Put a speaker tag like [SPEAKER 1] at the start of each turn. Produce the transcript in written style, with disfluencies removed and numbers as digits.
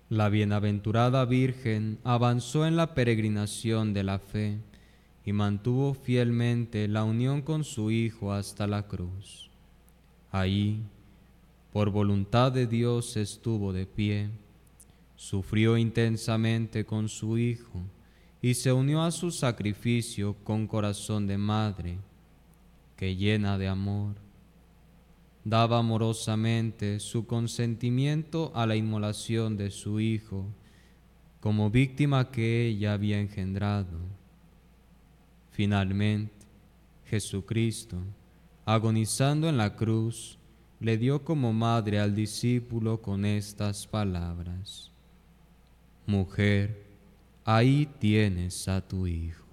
[SPEAKER 1] La bienaventurada Virgen avanzó en la peregrinación de la fe y mantuvo fielmente la unión con su Hijo hasta la cruz. Ahí, por voluntad de Dios, estuvo de pie, sufrió intensamente con su Hijo y se unió a su sacrificio con corazón de madre, que llena de amor, daba amorosamente su consentimiento a la inmolación de su Hijo como víctima que ella había engendrado. Finalmente, Jesucristo, agonizando en la cruz, le dio como madre al discípulo con estas palabras: Mujer, ahí tienes a tu Hijo.